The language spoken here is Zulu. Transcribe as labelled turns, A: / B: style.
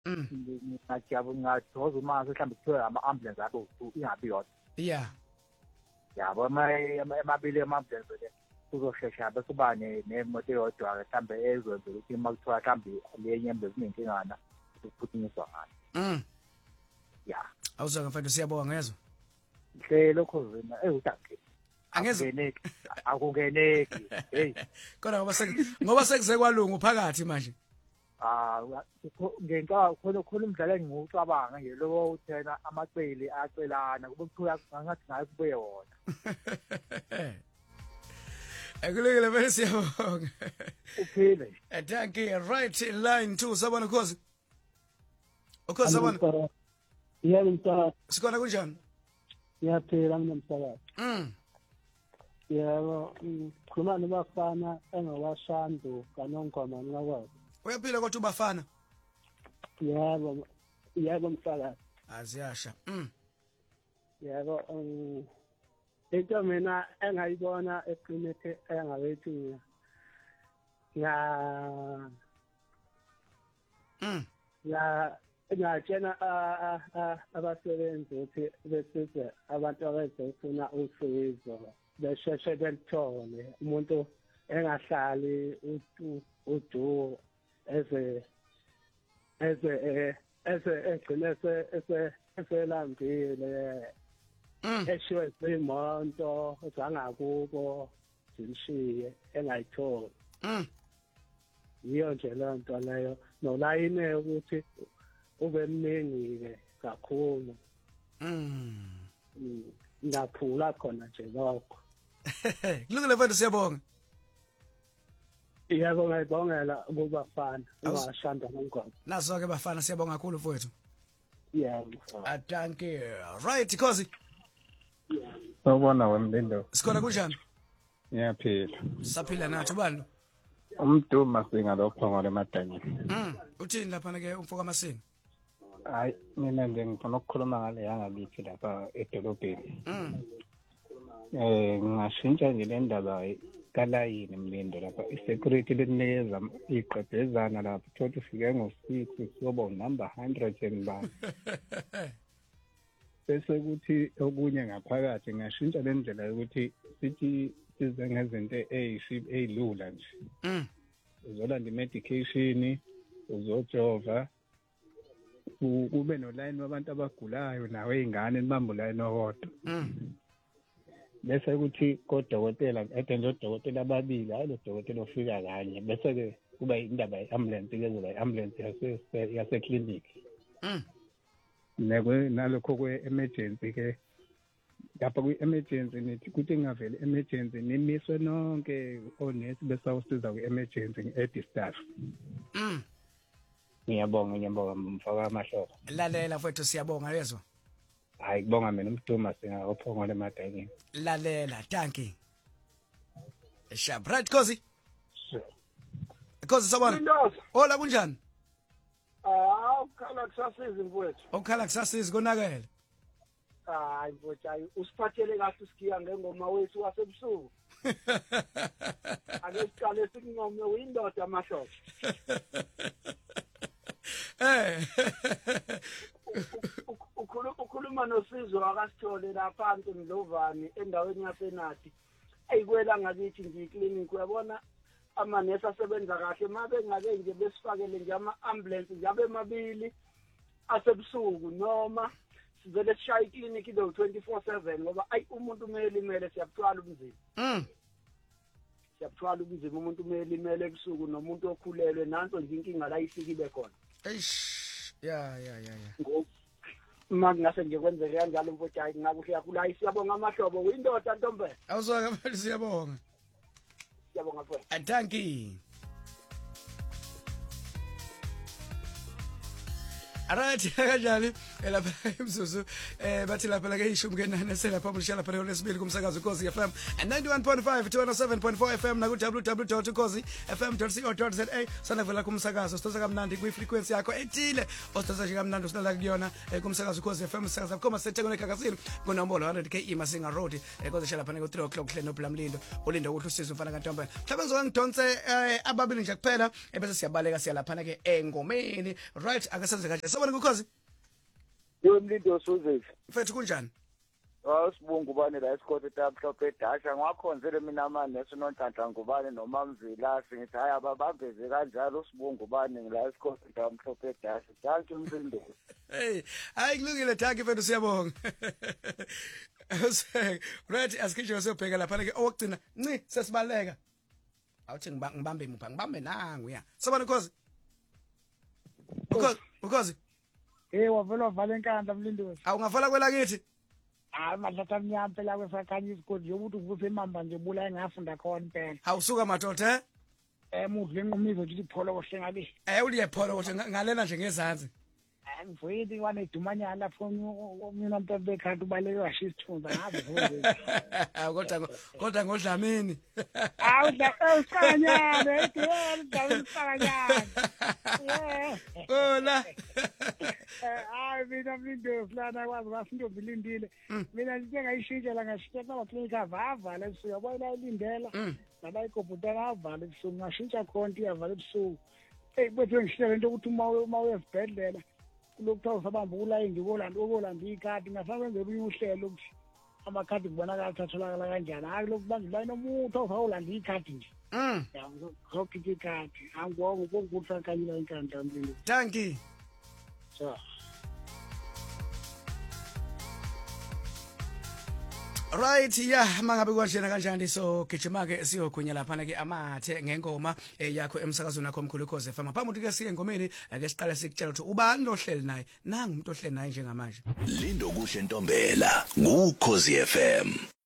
A: ngingajoza uma mhlawumbe kuthiwa ama-ambulance abo ingabi yodwa.
B: Yeah.
A: Yabo emabili ama-ambulance le kuzoshesha bese kuba nemoto eyodwa mhlawumbe ezwenza ukuthi uma kuthiwa mhlawumbe lenye embe zinenkingana ukuphuthunyiswa ngayo. Yeah.
B: Awuzwa mfethu siyabonga ngezwe.
A: Hle lokho zina udanke.
B: Angeze
A: akungeneki. Hey.
B: Kodwa ngoba sekuze kwalungu phakathi manje.
A: Ngenxa khona umdlalo engiwucabanga nje lo uthena amaceli acelana kube kuthiwa ngathi ngaye kubuye wona.
B: Akulekele bese siyabonga.
A: Uphile.
B: Thank you. Right in line 2 sabona khosi. Ukhosi sabona.
C: Yebo msakazi.
B: Sikona kunjani?
C: Ngiyaphila mina msakazi. Yebo, khuluma nabafana engawashando kanongoma ngakwazi.
B: Uyaphila kodwa ubafana?
C: Yebo msakazi.
B: Aziyasha.
C: Yebo, into mina engayibona eclinic engawethi ngiyatshena abasebenzi ukuthi besize abantu abazofuna usizo besheshe belithole umuntu engahlali udu eze egcine eselambile eshiwe imoto zangakubo zilishiye engayitholi. Yiyo nje le nto leyo nolayine ukuthi ube mningi-ke kakhulu. Ngaphula khona nje lokho.
B: Kulungile mfethu siyabonga.
C: Yebo ngiyabongela kubafana ungashanda ngongoma.
B: Naso-ke bafana siyabonga kakhulu mfethu.
C: Yebo.
B: Thank you. Right Khosi.
D: Sawubona wembindo.
B: Sikona kunjani?
D: Ngiyaphila.
B: Saphila nathi ubani?
D: Umduma singa lokho ngale madanyeni.
B: Uthini lapha ke umfoka Masini?
D: Hayi mina nje ngifuna ukukhuluma ngale yangabithi lapha edolobheni. Ngingashintsha nje le ndaba kalayini Mlindo lapha isecurity leninikeza iqedezana lapha thothi ufike ngo6 siyoba number 100 and bese kuthi okunye ngaphakathi ngashintsha le ndlela yokuthi sithi size ngezinto ezilula nje. Uzolanda imedication, uzojova, kube no line wabantu abagulayo nawe ingane nibamba line owodwa. Bese kuthi kodokotela nje odokotela ababili hayi lo dokotela ofika kanye bese ke kuba indaba yeambulance ke zoba iambulance yase clinic. Nalokho kwe-emergency ke lapha kwi-emergency nithi kuthi ngavele emergency nimiswe nonke onesi besawusiza kwi-emergency nge-aid staff. Ngiyabonga mfaka amahlobo.
B: Lalela mfethu siyabonga yezwa.
D: Hayi kubonga mina umduma singaphongo le madanyeni.
B: Lalela thank you. Right Khosi. Khosi sabona. Hola kunjani?
E: Ukhala kusasiza mfowethu.
B: Ukhala kusasiza konakele.
E: Hayi mfowethu hayi usiphathele kahle usikiya ngengoma wethu wasebusuku. Ake siqale sikunqome uyindoda amahlobo. Ukhuluma noSizwe akasithole lapha antu Ndlovani endaweni yaseNati. Eyikwela ngakithi nje iclinic uyabona amanesi asebenza kahle mabe ngake nje besifakele nje ama-ambulance nje amabili asebusuku noma sivele sishaya iclinic lo 24/7 ngoba umuntu umelimele siyabuthwala ubunzima. Siyabuthwala ubunzima umuntu umelimele ebusuku nomuntu okhulelwe nanso nje inkinga la ifikile khona.
B: Ya.
E: Uma ngase nje kwenzeke kanjalo mfowethu hayi ngakuhle yakula siyabonga amahlobo uyindoda ntombe.
B: Awuzwa ke siyabonga.
E: Siyabonga mfowethu.
B: Thank you. Alright kanjani lapha emzuzu bathi lapha la ke ishumi ke9 selapha umshala lapha lesibili kumsakazo Ukhozi FM and 91.5 to 107.4 FM na ku www.ukhozifm.co.za sana vela kumsakazo sithosa kamnandi kwi frequency yakho ethile osithosa nje kamnandi usinala kuyona kumsakazo Ukhozi FM sakaza koma seThekwini eGagasini ngonombolo 100k Masinga Road kodwa lapha ku 3 o'clock hleno Blamlindo ulinda ukuthi usizo mfana kaNtombela mhlawumbe ngizongidonse ababili nje kuphela bese siyabaleka siyalapha ke engomeni right akasenze kahle sabona Ukhozi
A: Yomlindo Suzes
B: mfethu kunjani
A: Sibungu bani la isikole tamhlophe edasha ngiwakhonzele mina manje sinonhlanhla ngubani noma Mzila singithi hayi ababambeze kanjalo Sibungu bani ngila isikole tamhlophe edasha thank you Mlindo
B: hey hayi kulungile thank you mfethu siyabonga right asikhije siyobheka lapha ke okugcina nci sesibaleka awuthi ngibambe mupha ngibambe nangu ya sabona Ukhozi
C: wavela vala enkanda Mlindo
B: awungavala kwela kithi
C: madlata mnyama phela kwesakhanya isikole yokuthi ukuphe imamba nje bula engafunda khona phela
B: awusuka madoda
C: mudle enqumizo nje ipholo kohle ngabe
B: uliyepholo kohle ngalela nje ngezansi
C: mfowethu wane dumanyana lapho mina mntu bekhanda ubaleke washo isithunza ngabe
B: kodwa ngodlamini
C: usakanyana usakanyana
B: ola
C: hayi mina Mlindo flana kwazi wasinto bilindile mina nje ngayishintsha la ngashintsha na clinic avala ebusuku yabona ilindela naba ikhompyutha avala ebusuku ngashintsha konti yavala ebusuku bethu ngishela into ukuthi uma uyesibhedlela lokuthiwa sabamba ulayini obolanda ikhadi ngafanele wenze uhlelo ukuthi amakhadi kubonakala athatholakala kanjani hayi lokubanga ulayini omuntu awulanda ikhadi nje ngizokhithi ikhadi angibonga ukuthi kanyila inkandla Mlindo
B: thank you
C: so
B: right yeah mangabe kwanjena kanjani so gijima ke siyogwinya lapha ke amathe ngengoma yakho emsakazweni nakho omkhulu Ukhozi FM phambi ukuthi ke siye engomeni ake siqale sikutshela ukuthi ubani ohleli naye nanga umuntu ohleli naye njengamanje
F: Lindo kuhle Ntombela ngukhozi FM